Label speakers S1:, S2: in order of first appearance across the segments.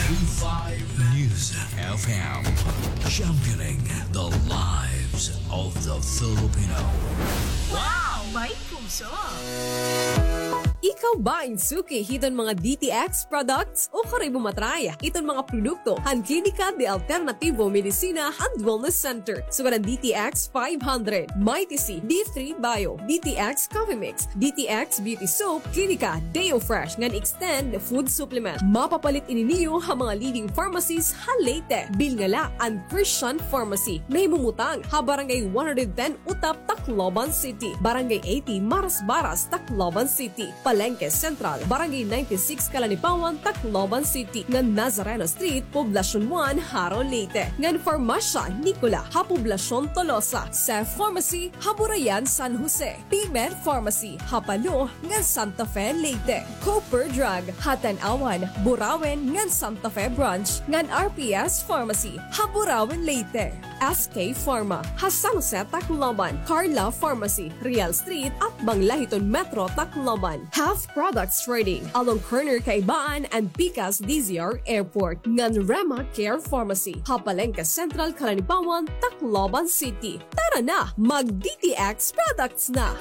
S1: 95 News FM. Championing the lives of the Filipino.
S2: Wow! May puso!
S3: Ikaw ba insuki hiton mga DTX products o kare bumatraya iton mga produkto han Klinika de Alternativo Medicina and Wellness Center so kada DTX 500, Mighty C, D3 Bio, DTX Coffee Mix, DTX Beauty Soap, Klinika Deo Fresh ngan extend food supplement. Mapapalit ininiyo ha mga leading pharmacies ha Leyte, Bilngala and Christian Pharmacy. Nahimumutang ha Barangay 110 Utap, Tacloban City, Barangay 80 Maras-Baras, Tacloban City, Palengke Central, Barangay 96 Kalanipawan, Tacloban City, ngan Nazareno Street, Poblacion 1, Haro, Leyte, ngan Farmasya Nicola, ha Poblacion Tolosa, Sef Pharmacy, ha Burayan, San Jose, Pimer Pharmacy, ha Palo, ngan Santa Fe, Leyte, Cooper Drug, ha Tanawan, Burawen, ngan Santa Fe Branch, ngan RPS Pharmacy, ha Burawen, Leyte, SK Pharma, ha San Jose, Tacloban, Carla Pharmacy, Real Street at Banglahiton Metro, Tacloban. Half Products Trading along Corner Kaibaan and Picas DZR Airport. Ngan Rema Care Pharmacy, Hapalengke Central, Kalanipawan, Tacloban City. Tara na, mag-DTX Products na!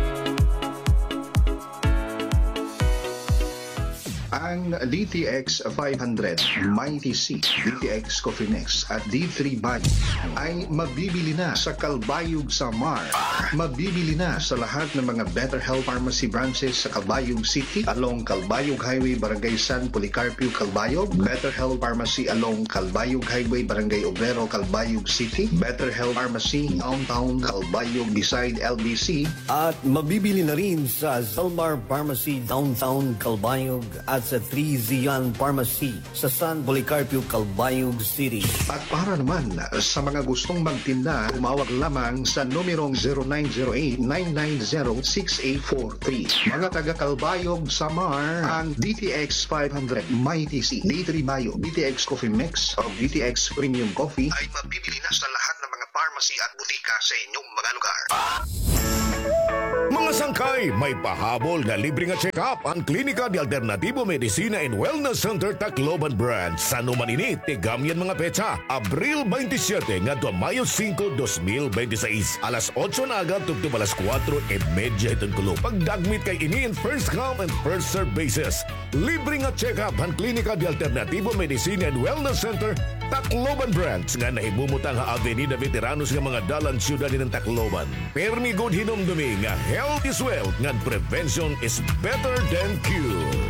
S4: Ang DTX 500, Mighty C, DTX Coffee Mix at D3 Bio ay mabibili na sa Calbayog Samar. Mabibili na sa lahat ng mga Better Health Pharmacy branches sa Calbayog City along Calbayog Highway, Barangay San Policarpio, Calbayog. Better Health Pharmacy along Calbayog Highway, Barangay Obrero, Calbayog City. Better Health Pharmacy downtown Calbayog beside LBC.
S5: At mabibili na rin sa Zalmar Pharmacy downtown Calbayog at sa 3 Zian Pharmacy sa San Policarpio, Calbayog City.
S4: At para naman sa mga gustong magtinda, tumawag lamang sa numerong 0908-990-6843. Mga taga Calbayog, Samar, ang DTX 500 Mighty C, D3 Bio, DTX Coffee Mix o DTX Premium Coffee ay mabibili na sa lahat ng mga pharmacy at butika sa inyong mga lugar.
S6: Mga sangkay, may pahabol na libreng check-up ang Klinika de Alternativo Medicina and Wellness Center Tacloban Branch. Sa numan ini, tigam yan mga petsa. Abril 27 ngadto Mayo 5, 2026. Alas 8 na agad tugtog alas 4:30 itong kulo. Pagdagmit kay ini in first come and first serve basis. Libreng check-up ang Klinika de Alternativo Medicina and Wellness Center Tacloban Branch nga nahimumutang ha Avenida Veteranos nga mga dalan siyudad ng Tacloban. Permi good hinumdumi nga health is wealth nga prevention is better than cure.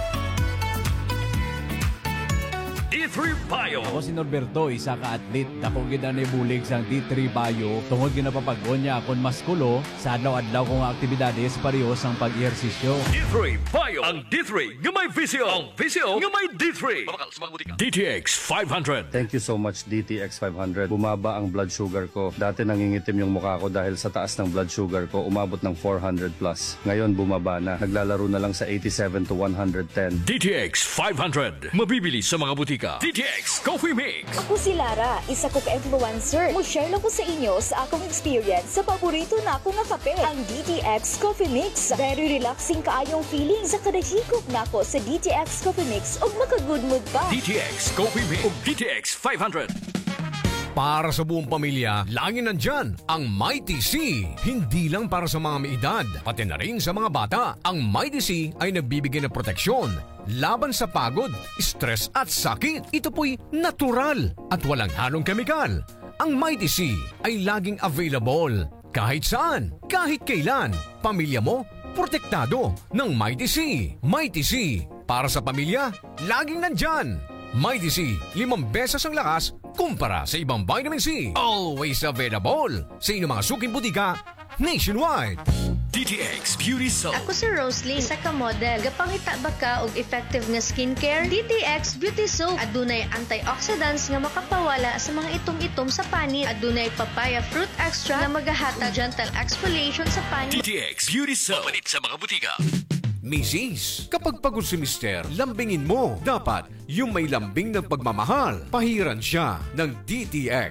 S1: D3 Bio.
S7: Ako si Norberto, isa ka atlet. Dako gid ani bulig sang D3 Bio. Tungod ginapapag-on niya akon maskulo sa adlaw-adlaw kong aktibidades pareho sang pag-ehersisyo.
S1: D3 Bio. Ang D3 nga may visyo. Ang visyo nga may D3. DTX 500.
S8: Thank you so much DTX 500. Bumaba ang blood sugar ko. Dati nangingitim yung mukha ko dahil sa taas ng blood sugar ko umabot ng 400 plus. Ngayon bumaba na. Naglalaro na lang sa 87 to 110.
S1: DTX 500. Mabibili sa mga butika. DTX Coffee Mix.
S9: Ako si Lara, isa ko ka-influencer. Mag-share lang ko sa inyo sa akong experience sa paborito na ako nga kape, ang DTX Coffee Mix. Very relaxing kaayong feeling sa kada higop na ako sa DTX Coffee Mix ug maka-good mood pa.
S1: DTX Coffee Mix. DTX 500.
S10: Para sa buong pamilya, lagi nandyan ang Mighty C. Hindi lang para sa mga may edad, pati na rin sa mga bata. Ang Mighty C ay nagbibigay ng proteksyon laban sa pagod, stress at sakit. Ito po'y natural at walang halong kemikal. Ang Mighty C ay laging available kahit saan, kahit kailan. Pamilya mo, protektado ng Mighty C. Mighty C, para sa pamilya, laging nandyan. Mighty C, 5 beses ang lakas kumpara sa ibang vitamin C. Always available sa inyong mga suking butika nationwide.
S1: DTX Beauty Soap.
S11: Ako si Rosalie, isa ka model. Gapangita ba ka og effective nga skincare? DTX Beauty Soap. Adunay antioxidants nga makapawala sa mga itom-itom sa panit. Adunay papaya fruit extract nga magahatag gentle exfoliation sa panit.
S1: DTX Beauty Soap. Palit sa mga butika.
S10: Mrs., kapag pagod si Mister, lambingin mo. Dapat yung may lambing ng pagmamahal. Pahiran siya ng DTX.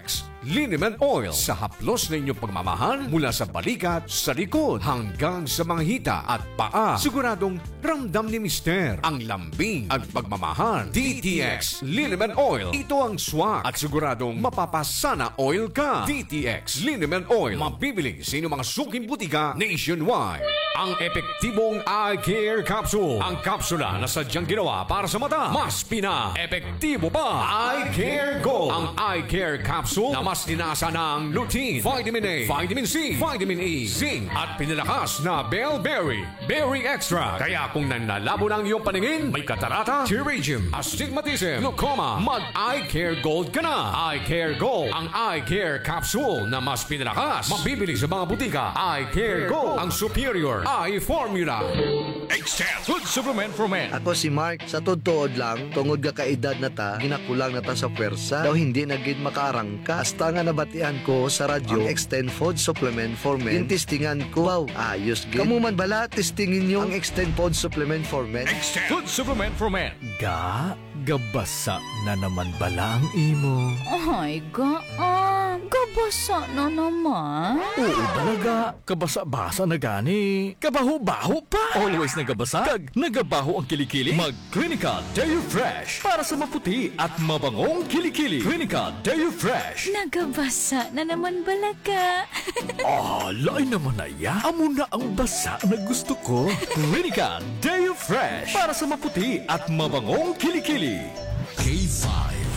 S10: Liniment Oil sa haplos na inyong pagmamahal mula sa balikat, sa likod, hanggang sa mga hita at paa. Siguradong ramdam ni Mister ang lambing at pagmamahal. DTX Liniment Oil. Ito ang swak at siguradong mapapasana oil ka. DTX Liniment Oil. Mabibili sa inyong mga suking butika nationwide. Ang epektibong Eye Care Capsule. Ang kapsula na sadyang ginawa para sa mata. Mas pina-epektibo pa. Eye Care Gold. Ang Eye Care Capsule na mas tinasa ng lutein, vitamin A, vitamin C, vitamin E, zinc at pinalakas na Bellberry, Berry Extra. Kaya kung nanlalabo ng iyong paningin, may katarata, pterygium, astigmatism, glaucoma, mag-Eye Care Gold ka na. Eye Care Gold. Ang Eye Care Capsule na mas pinalakas. Mabibili sa mga butika. Eye Care Gold. Ang superior eye formula.
S1: Extend Food Supplement for Men.
S12: Ako si Mark, sa tutuod lang, tungod ka kaedad na ta, ginakulang na ta sa pwersa, daw hindi na gid makaarangka. Hasta nga nabatian ko sa radyo, ang Extend Food Supplement for Men. Tintistingan ko, wow, ayos gid. Kamu man bala, testingin nyo ang Extend Food Supplement for Men.
S1: Extend Food Supplement for Men.
S13: Gabasa na naman bala ang imo.
S2: Ay, gabasa na naman.
S13: Oo talaga, kabasa-basa na gani. Kabaho-baho pa. Always nagabasa, kag nagabaho ang kilikili.
S1: Mag-Clinica Deo Fresh para sa maputi at mabangong kilikili. Clinica Deo Fresh.
S2: Nagabasa na naman balaga.
S13: Lain naman na ya. Amo na ang basa na gusto ko.
S1: Clinica Deo Fresh para sa maputi at mabangong kilikili.
S14: K5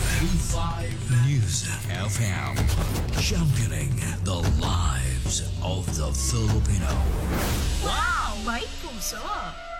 S14: News FM, championing the lives of the Filipino.
S2: Wow! May puso!